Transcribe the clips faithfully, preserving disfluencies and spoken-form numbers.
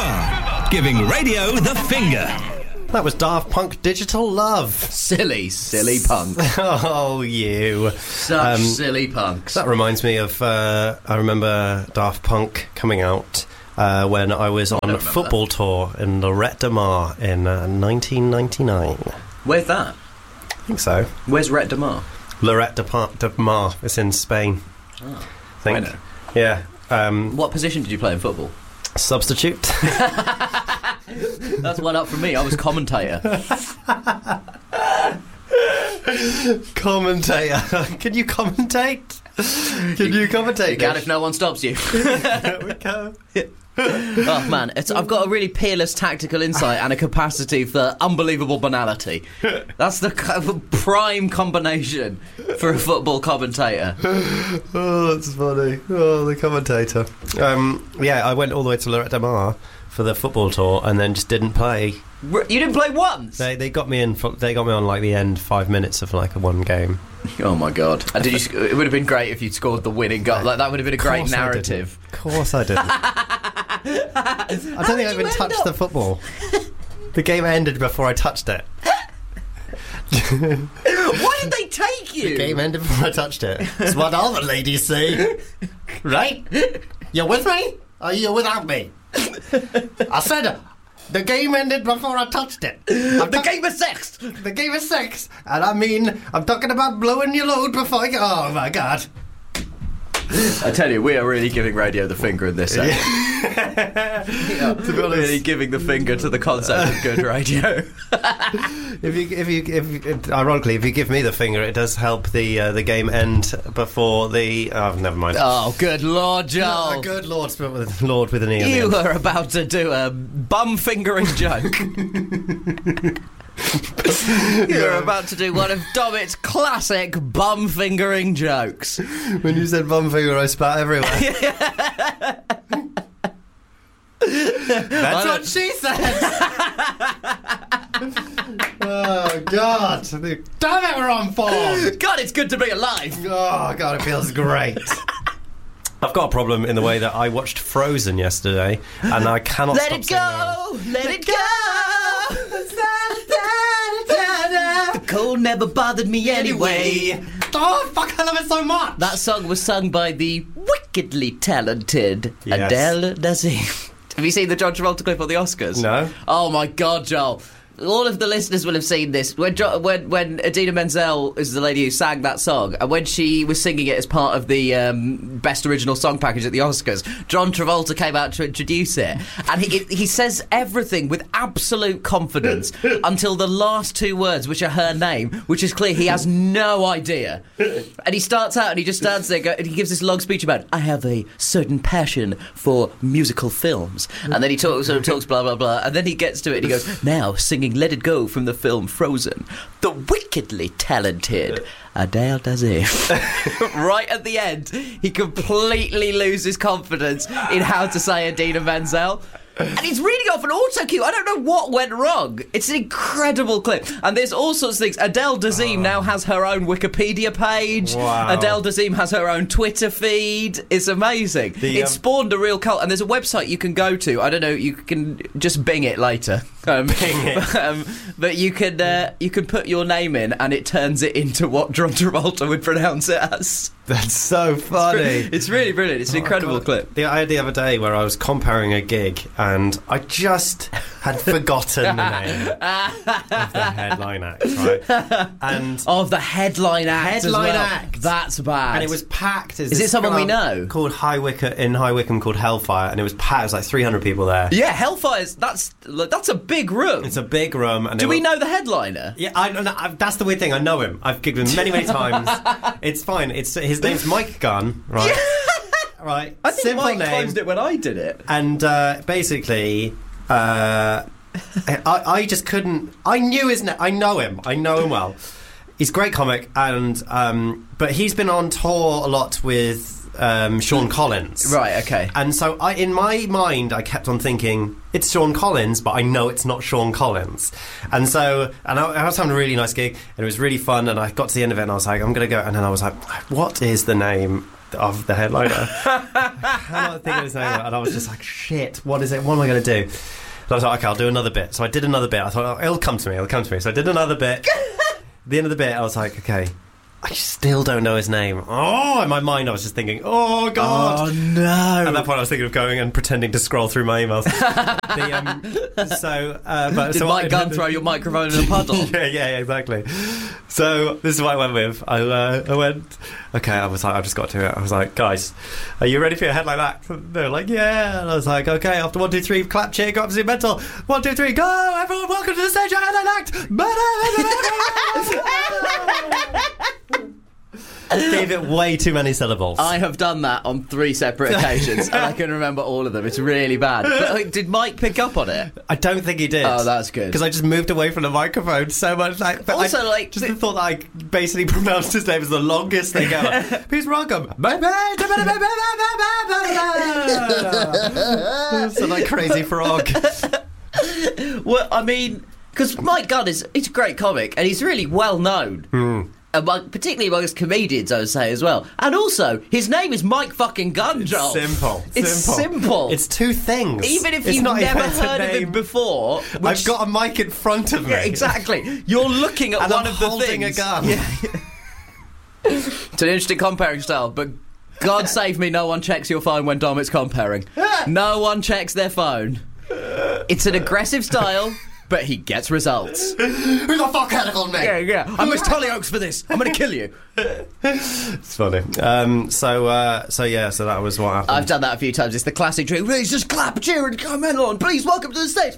are giving radio the finger. That was Daft Punk Digital Love. Silly, silly punk. Oh, you. Such um, silly punks. That reminds me of, uh, I remember Daft Punk coming out uh, when I was on a football that. tour in Lloret de Mar in uh, nineteen ninety-nine. Where's that? I think so. Where's Lloret de Mar? Lloret de, Par- de Mar. It's in Spain. Oh, I think. I know. Yeah. Um, what position did you play in football? Substitute. That's one up from me. I was commentator. Commentator. Can you commentate? Can you commentate? You can if no one stops you. There we go. Oh man, it's, I've got a really peerless tactical insight and a capacity for unbelievable banality. That's the kind of prime combination for a football commentator. Oh, that's funny. Oh, the commentator. Um, yeah, I went all the way to Lloret de Mar for the football tour and then just didn't play. You didn't play once? They they got me in. For, they got me on like the end five minutes of like a one game. Oh my god! And did you? It would have been great if you'd scored the winning goal. Like that would have been a great narrative. Of course I didn't. I don't think I even touched up? the football. The game ended before I touched it. Why did they take you? The game ended before I touched it. It's what all the ladies say. Right? You're with me? Or are you without me? I said the game ended before I touched it. I'm the game of sex. The game of sex. And I mean, I'm talking about blowing your load before I go. Oh my god. I tell you, we are really giving radio the finger in this segment. Yeah. Yeah, to be honest, really giving the finger to the concept of good radio. if you, if you, if, if, ironically, if you give me the finger, it does help the uh, the game end before the. Oh, never mind. Oh, good lord, Joel! Oh, good lord, spelled with Lord with an E. You are about to do a bum fingering joke. You're about to do one of Domit's classic bum fingering jokes. When you said bum finger, I spat everywhere. That's what she said. Oh god! Damn it, we're on form. God, it's good to be alive. Oh god, it feels great. I've got a problem in the way that I watched Frozen yesterday, and I cannot let stop it go. Let it go. The cold never bothered me anyway. Oh, fuck, I love it so much. That song was sung by the wickedly talented yes. Adele Dazeem. Have you seen the John Travolta clip on the Oscars? No. Oh my god, Joel. All of the listeners will have seen this. When jo- when when Idina Menzel is the lady who sang that song, and when she was singing it as part of the um, Best Original Song package at the Oscars, John Travolta came out to introduce it, and he he says everything with absolute confidence until the last two words, which are her name, which is clear he has no idea. And he starts out and he just stands there and he gives this long speech about, I have a certain passion for musical films, and then he talks sort of talks blah blah blah, and then he gets to it and he goes, now singing Let It Go from the film Frozen, the wickedly talented Adele Dazeem. Right at the end, he completely loses confidence in how to say Idina Menzel. And he's reading off an autocue. I don't know what went wrong. It's an incredible clip. And there's all sorts of things. Adele Dazeem oh. now has her own Wikipedia page. Wow. Adele Dazeem has her own Twitter feed. It's amazing. The, it um, spawned a real cult. And there's a website you can go to. I don't know, you can just Bing it later. Um, Bing it. But, um, but you can, uh, you can put your name in and it turns it into what John Travolta would pronounce it as. That's so funny. It's, it's really brilliant. It's an oh, incredible God. clip. The, I had the other day where I was comparing a gig and I just had forgotten the name of the headline act, right? And of the headline act Headline as well. act. That's bad. And it was packed. Is it someone we know? Called High Wycombe, in High Wycombe called Hellfire, and it was packed. It was like three hundred people there. Yeah, Hellfire's, that's that's a big room. It's a big room. And Do we were, know the headliner? Yeah, I, no, I, that's the weird thing. I know him. I've gigged him many, many times. It's fine. It's His name's Mike Gunn, right? Right. I think Simple Mike name. closed it when I did it. And uh, basically... Uh, I, I just couldn't. I knew his name. I know him. I know him well. He's a great comic, and um, but he's been on tour a lot with um, Sean Collins. Right. Okay. And so, I, in my mind, I kept on thinking it's Sean Collins, but I know it's not Sean Collins. And so, and I, I was having a really nice gig, and it was really fun. And I got to the end of it, and I was like, I'm going to go. And then I was like, what is the name of the headliner. I cannot think of his name, and I was just like, shit, what is it? What am I going to do? And I was like, okay, I'll do another bit. So I did another bit. I thought, oh, it'll come to me, it'll come to me. So I did another bit. At the end of the bit, I was like, okay, I still don't know his name. Oh, in my mind, I was just thinking, oh, God. Oh, no. At that point, I was thinking of going and pretending to scroll through my emails. the, um, so, uh, but, Did so Mike I, Gunn throw your microphone in a puddle? yeah, yeah, yeah, exactly. So this is what I went with. I, uh, I went, okay, I was like, I've just got to it. I was like, guys, are you ready for your headline act? They were like, yeah. And I was like, okay, after one, two, three, clap, cheer, go absolutely mental. One, two, three, go! Everyone, welcome to the stage, your headline act! I gave it way too many syllables. I have done that on three separate occasions, and I can remember all of them. It's really bad. But like, did Mike pick up on it? I don't think he did. Oh, that's good. Because I just moved away from the microphone so much. Like, but Also, I like, just the- the thought that I basically pronounced his name as the longest thing ever. Please welcome. So like crazy frog. Well, I mean, because Mike Gunn is he's a great comic, and he's really well known. Mm. Among, particularly amongst comedians, I would say, as well. And also, his name is Mike fucking Gunn, Joel. Simple. It's simple. simple. It's two things. Even if It's you've not never even a heard of him name. before. Which, I've got a mic in front of me. Yeah, exactly. You're looking at And one I'm of the holding things. a gun. Yeah. It's an interesting comparing style, but God save me, no one checks your phone when Domit's comparing. No one checks their phone. It's an aggressive style, but he gets results. Who the fuck heckled me? Yeah, yeah. I must Hollyoaks for this. I'm going to kill you. It's funny. Um, so, uh, so yeah, so that was what happened. I've done that a few times. It's the classic trick. Please just clap, cheer, and come on. Please, welcome to the stage.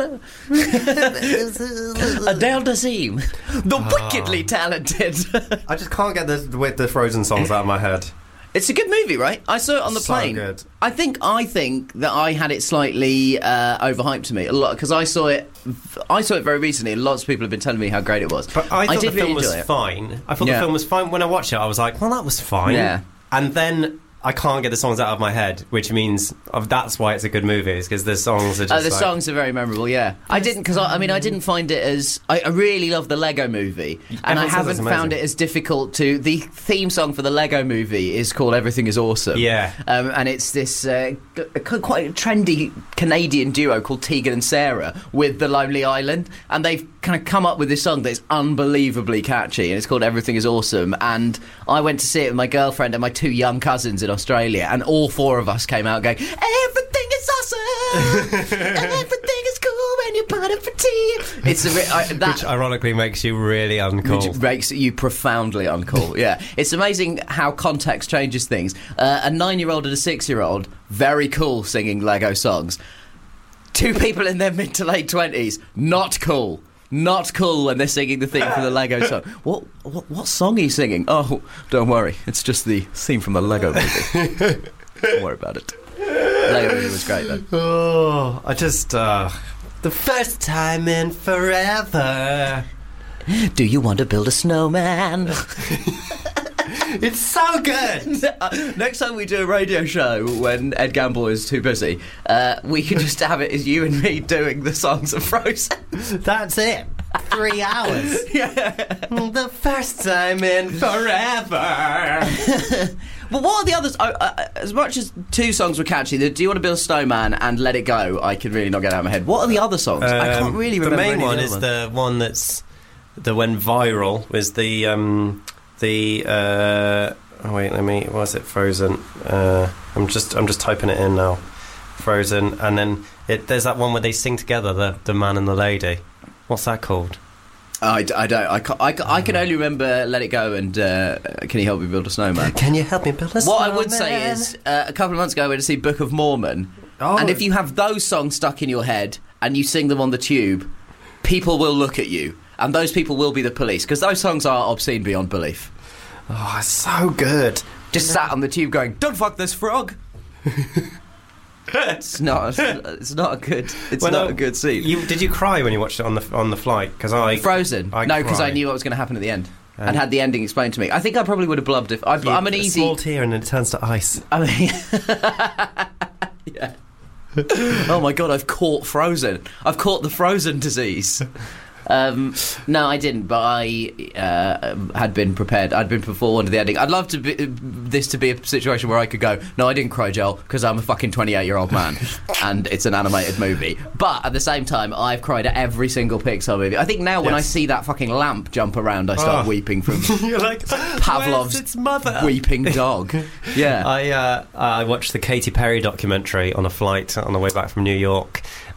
Adele Dazeem, the wickedly talented. I just can't get the with the Frozen songs out of my head. It's a good movie, right? I saw it on the So plane. good. I think I think that I had it slightly uh, overhyped to me a lot because I saw it. I saw it very recently, and lots of people have been telling me how great it was. But I thought did the film really was enjoy it. fine. I thought Yeah. the film was fine. When I watched it, I was like, well, that was fine. Yeah. And then I can't get the songs out of my head, which means uh, that's why it's a good movie, is because the songs are just Uh, the like, songs are very memorable. Yeah, I didn't because I, I mean I didn't find it as I, I really love the Lego Movie, and I Everyone says haven't it's amazing. found it as difficult to. The theme song for the Lego Movie is called "Everything Is Awesome." Yeah. um, and it's this uh, g- quite a trendy Canadian duo called Tegan and Sarah with The Lonely Island, and they've kind of come up with this song that's unbelievably catchy, and it's called "Everything Is Awesome." And I went to see it with my girlfriend and my two young cousins in Australia, and all four of us came out going, "Everything is awesome! Everything is cool when you're part of a team." It's a bit, I, that which ironically makes you really uncool. which makes you profoundly uncool. Yeah, it's amazing how context changes things. Uh, a nine-year-old and a six-year-old, very cool singing Lego songs. Two people in their mid to late twenties, not cool. Not cool when they're singing the theme from the Lego song. What, what what song are you singing? Oh, don't worry, it's just the theme from the Lego movie. Don't worry about it. Lego movie was great though. Oh, I just uh, the first time in forever. Do you want to build a snowman? It's so good. Uh, Next time we do a radio show when Ed Gamble is too busy, uh, we can just have it as you and me doing the songs of Frozen. That's it. Three hours. Yeah. The first time in forever. But what are the others? Uh, uh, as much as two songs were catchy, the Do You Want to Build a Snowman and Let It Go, I can really not get out of my head. What are the other songs? I can't really remember. The main any of one the is other ones. the one that's that went viral. Was the um, the uh, oh wait, let me. Was it Frozen? Uh, I'm just I'm just typing it in now. Frozen, and then it, there's that one where they sing together, the the man and the lady. What's that called? I, d- I don't. I, ca- I, ca- I can only remember Let It Go and uh, Can You Help Me Build a Snowman. Can you help me build a What I would say snowman? is, uh, a couple of months ago I went to see Book of Mormon, Oh. and if you have those songs stuck in your head and you sing them on the tube, people will look at you, and those people will be the police, because those songs are obscene beyond belief. Oh, it's so good. Just sat on the tube going, "Don't fuck this frog." It's not. It's not a good. It's Well, not no, a good scene. You, did you cry when you watched it on the on the flight? Because I Frozen. I no, because I cried. knew what was going to happen at the end, and, And- had the ending explained to me. I think I probably would have blubbed if I, You- I'm an a easy. small tear and then it turns to ice. I mean, yeah. Oh my god, I've caught Frozen. I've caught the Frozen disease. Um, no, I didn't, but I uh, had been prepared. I'd been forewarned of the ending. I'd love to be, this to be a situation where I could go, no, I didn't cry, Joel, because I'm a fucking twenty-eight-year-old man, and it's an animated movie. But at the same time, I've cried at every single Pixar movie. I think now when Yes. I see that fucking lamp jump around, I start Oh. weeping from You're like, Pavlov's where's its mother? weeping dog. Yeah. I uh, I watched the Katy Perry documentary on a flight on the way back from New York,